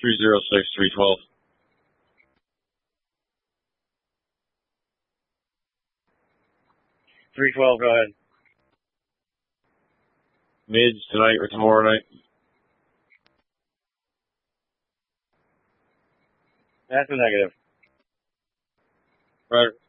306, 312. 312, go ahead. Mids tonight or tomorrow night? That's a negative. Right.